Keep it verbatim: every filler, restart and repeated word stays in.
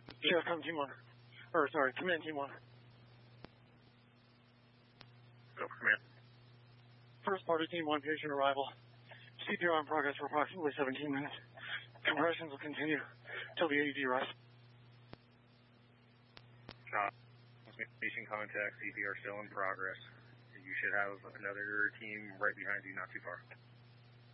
Sheriff, come team one. Or, sorry, command team one. Go for command. First party team one, patient arrival. C P R in progress for approximately seventeen minutes. Compressions will continue till the A E D rests. Transmission contact, C P R still in progress. You should have another team right behind you, not too far.